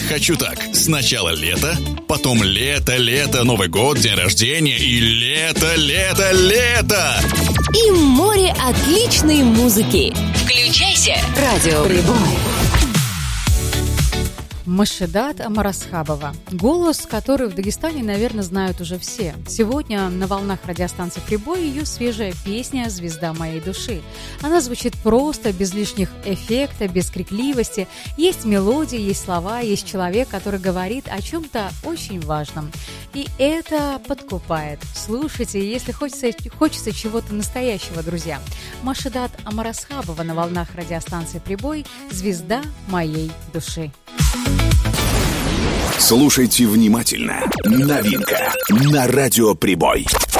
«Хочу так». Сначала лето, потом лето, Новый год, день рождения и лето. И море отличной музыки. Включайся. Радио Прибой. Машедат Амарасхабова. Голос, который в Дагестане, наверное, знают уже все. Сегодня на волнах радиостанции «Прибой» ее свежая песня «Звезда моей души». Она звучит просто, без лишних эффекта, без крикливости. Есть мелодия, есть слова, есть человек, который говорит о чем-то очень важном. И это подкупает. Слушайте, если хочется чего-то настоящего, друзья. Машедат Амарасхабова на волнах радиостанции «Прибой» «Звезда моей души». Слушайте внимательно. Новинка на радио «Прибой».